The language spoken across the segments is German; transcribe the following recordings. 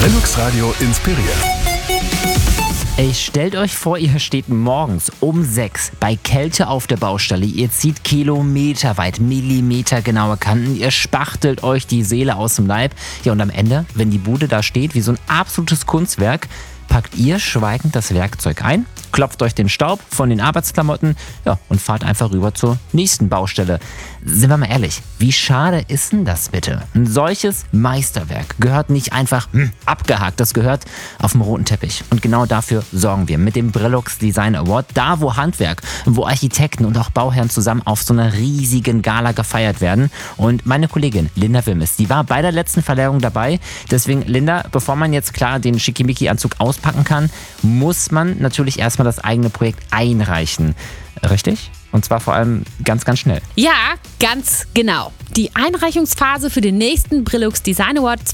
Brillux Radio inspiriert. Ey, stellt euch vor, ihr steht morgens um 6 bei Kälte auf der Baustelle. Ihr zieht kilometerweit, millimetergenaue Kanten. Ihr spachtelt euch die Seele aus dem Leib. Ja, und am Ende, wenn die Bude da steht wie so ein absolutes Kunstwerk, packt ihr schweigend das Werkzeug ein, klopft euch den Staub von den Arbeitsklamotten, ja, und fahrt einfach rüber zur nächsten Baustelle. Sind wir mal ehrlich, wie schade ist denn das bitte? Ein solches Meisterwerk gehört nicht einfach abgehakt, das gehört auf dem roten Teppich. Und genau dafür sorgen wir mit dem Brillux Design Award, da wo Handwerk, wo Architekten und auch Bauherren zusammen auf so einer riesigen Gala gefeiert werden. Und meine Kollegin Linda Wilmes, die war bei der letzten Verleihung dabei. Deswegen, Linda, bevor man jetzt klar den Schickimicki-Anzug auspacken kann, muss man natürlich erstmal das eigene Projekt einreichen. Richtig? Und zwar vor allem ganz, ganz schnell. Ja, ganz genau. Die Einreichungsphase für den nächsten Brillux Design Award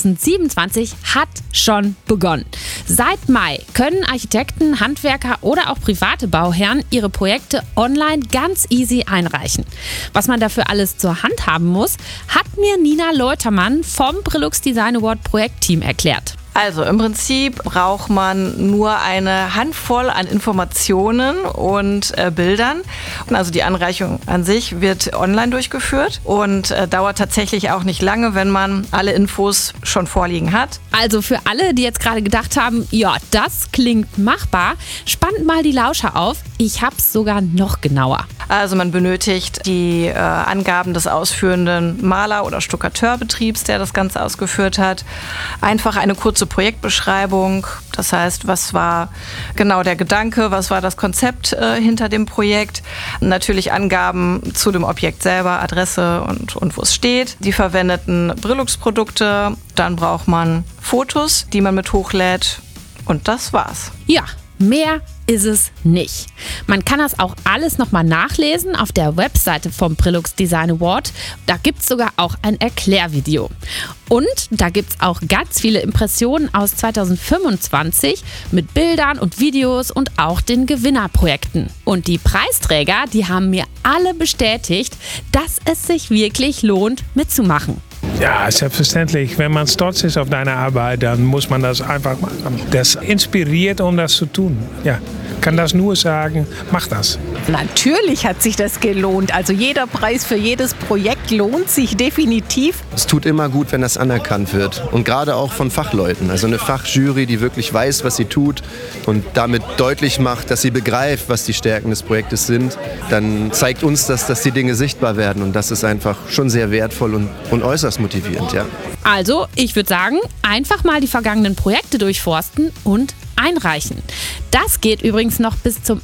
2027 hat schon begonnen. Seit Mai können Architekten, Handwerker oder auch private Bauherren ihre Projekte online ganz easy einreichen. Was man dafür alles zur Hand haben muss, hat mir Nina Leutermann vom Brillux Design Award Projektteam erklärt. Also im Prinzip braucht man nur eine Handvoll an Informationen und Bildern. Also die Anreichung an sich wird online durchgeführt und dauert tatsächlich auch nicht lange, wenn man alle Infos schon vorliegen hat. Also für alle, die jetzt gerade gedacht haben, ja, das klingt machbar, spannt mal die Lauscher auf. Ich hab's sogar noch genauer. Also man benötigt die Angaben des ausführenden Maler- oder Stuckateurbetriebs, der das Ganze ausgeführt hat. Einfach eine kurze Projektbeschreibung, das heißt, was war genau der Gedanke, was war das Konzept hinter dem Projekt. Natürlich Angaben zu dem Objekt selber, Adresse und wo es steht. Die verwendeten Brillux-Produkte, dann braucht man Fotos, die man mit hochlädt und das war's. Ja, mehr ist es nicht. Man kann das auch alles nochmal nachlesen auf der Webseite vom Brillux Design Award. Da gibt es sogar auch ein Erklärvideo. Und da gibt es auch ganz viele Impressionen aus 2025 mit Bildern und Videos und auch den Gewinnerprojekten. Und die Preisträger, die haben mir alle bestätigt, dass es sich wirklich lohnt, mitzumachen. Ja, selbstverständlich. Wenn man stolz ist auf deine Arbeit, dann muss man das einfach machen. Das inspiriert, um das zu tun. Ja, kann das nur sagen, mach das. Natürlich hat sich das gelohnt. Also jeder Preis für jedes Projekt lohnt sich definitiv. Es tut immer gut, wenn das anerkannt wird. Und gerade auch von Fachleuten. Also eine Fachjury, die wirklich weiß, was sie tut und damit deutlich macht, dass sie begreift, was die Stärken des Projektes sind. Dann zeigt uns das, dass die Dinge sichtbar werden. Und das ist einfach schon sehr wertvoll und äußerst motivierend, ja. Also, ich würde sagen, einfach mal die vergangenen Projekte durchforsten und einreichen. Das geht übrigens noch bis zum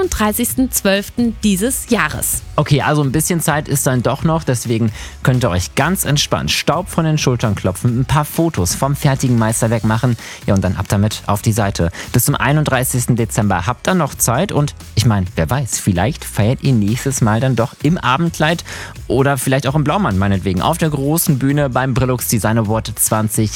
31.12. dieses Jahres. Okay, also ein bisschen Zeit ist dann doch noch, deswegen könnt ihr euch ganz entspannt Staub von den Schultern klopfen, ein paar Fotos vom fertigen Meisterwerk machen, ja, und dann ab damit auf die Seite. Bis zum 31. Dezember habt ihr noch Zeit und ich meine, wer weiß, vielleicht feiert ihr nächstes Mal dann doch im Abendkleid oder vielleicht auch im Blaumann meinetwegen auf der großen Bühne beim Brillux Design Award 20